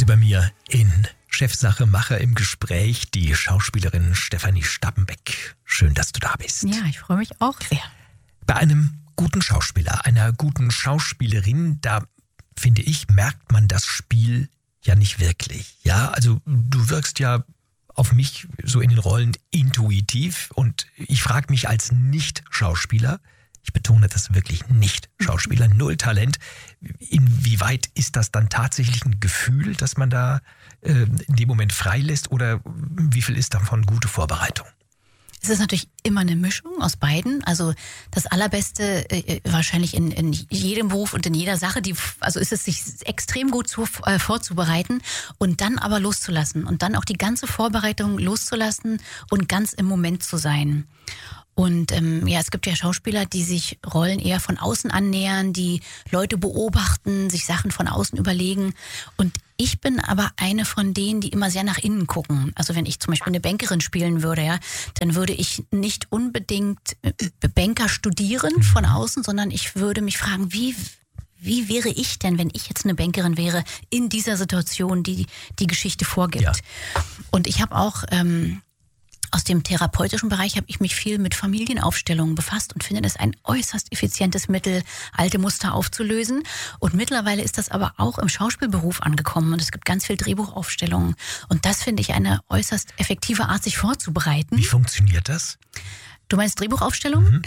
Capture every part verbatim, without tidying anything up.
Heute bei mir in Chefsache Macher im Gespräch die Schauspielerin Stefanie Stappenbeck. Schön, dass du da bist. Ja, ich freue mich auch sehr. Bei einem guten Schauspieler, einer guten Schauspielerin, da finde ich, merkt man das Spiel ja nicht wirklich. Ja, also du wirkst ja auf mich so in den Rollen intuitiv und ich frage mich als Nicht-Schauspieler, ich betone das wirklich Nicht-Schauspieler, null Talent, inwieweit ist das dann tatsächlich ein Gefühl, dass man da äh, in dem Moment freilässt oder wie viel ist davon gute Vorbereitung? Es ist natürlich immer eine Mischung aus beiden. Also das Allerbeste äh, wahrscheinlich in, in jedem Beruf und in jeder Sache, die, also ist es, sich extrem gut zu, äh, vorzubereiten und dann aber loszulassen und dann auch die ganze Vorbereitung loszulassen und ganz im Moment zu sein. Und ähm, ja, es gibt ja Schauspieler, die sich Rollen eher von außen annähern, die Leute beobachten, sich Sachen von außen überlegen. Und ich bin aber eine von denen, die immer sehr nach innen gucken. Also wenn ich zum Beispiel eine Bankerin spielen würde, ja, dann würde ich nicht unbedingt Banker studieren von außen, sondern ich würde mich fragen, wie Wie wäre ich denn, wenn ich jetzt eine Bankerin wäre, in dieser Situation, die die Geschichte vorgibt? Ja. Und ich habe auch ähm, aus dem therapeutischen Bereich habe ich mich viel mit Familienaufstellungen befasst und finde das ein äußerst effizientes Mittel, alte Muster aufzulösen. Und mittlerweile ist das aber auch im Schauspielberuf angekommen und es gibt ganz viel Drehbuchaufstellungen. Und das finde ich eine äußerst effektive Art, sich vorzubereiten. Wie funktioniert das? Du meinst Drehbuchaufstellung? Mhm.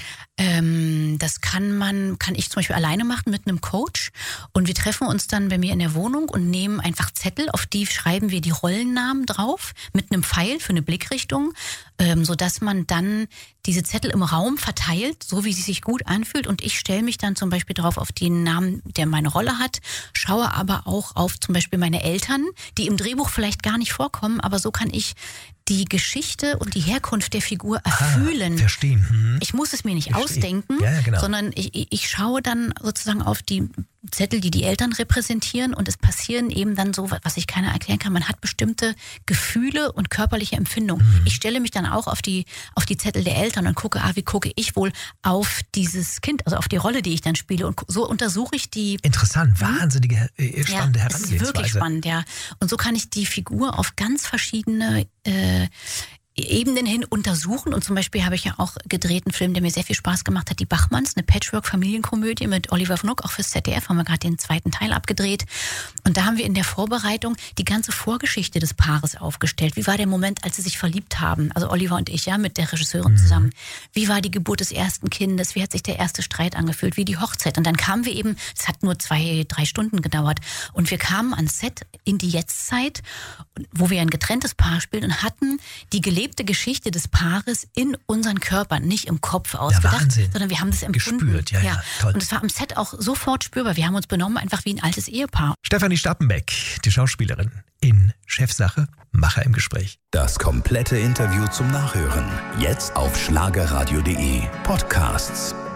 Ähm, das kann man, kann ich zum Beispiel alleine machen mit einem Coach. Und wir treffen uns dann bei mir in der Wohnung und nehmen einfach Zettel, auf die schreiben wir die Rollennamen drauf, mit einem Pfeil für eine Blickrichtung, ähm, sodass man dann diese Zettel im Raum verteilt, so wie sie sich gut anfühlt. Und ich stelle mich dann zum Beispiel drauf auf den Namen, der meine Rolle hat, schaue aber auch auf zum Beispiel meine Eltern, die im Drehbuch vielleicht gar nicht vorkommen, aber so kann ich die Geschichte und die Herkunft der Figur erfühlen. Ah, verstehen. Hm. Ich muss es mir nicht Verstehen. ausdenken, ja, ja, genau. sondern ich, ich schaue dann sozusagen auf die Zettel, die die Eltern repräsentieren und es passieren eben dann so, was ich keiner erklären kann. Man hat bestimmte Gefühle und körperliche Empfindungen. Mhm. Ich stelle mich dann auch auf die, auf die Zettel der Eltern und gucke, ah, wie gucke ich wohl auf dieses Kind, also auf die Rolle, die ich dann spiele. Und so untersuche ich die... Interessant, wahnsinnige, äh, spannende ja, Herangehensweise. Es ist wirklich spannend, ja. Und so kann ich die Figur auf ganz verschiedene äh, Ebenen hin untersuchen. Und zum Beispiel habe ich ja auch gedreht einen Film, der mir sehr viel Spaß gemacht hat, die Bachmanns, eine Patchwork-Familienkomödie mit Oliver Fnuck, auch fürs Z D F, haben wir gerade den zweiten Teil abgedreht. Und da haben wir in der Vorbereitung die ganze Vorgeschichte des Paares aufgestellt. Wie war der Moment, als sie sich verliebt haben? Also Oliver und ich, ja, mit der Regisseurin mhm. zusammen. Wie war die Geburt des ersten Kindes? Wie hat sich der erste Streit angefühlt? Wie die Hochzeit? Und dann kamen wir eben, es hat nur zwei, drei Stunden gedauert, und wir kamen ans Set in die Jetztzeit, wo wir ein getrenntes Paar spielen und hatten die gelebte Geschichte des Paares in unseren Körpern, nicht im Kopf ausgedacht, ja, sondern wir haben das empfunden. Gespürt, ja, ja, ja. Toll. Und es war am Set auch sofort spürbar. Wir haben uns benommen einfach wie ein altes Ehepaar. Stefanie Stappenbeck, die Schauspielerin in Chefsache Macher im Gespräch. Das komplette Interview zum Nachhören jetzt auf schlagerradio punkt de Podcasts.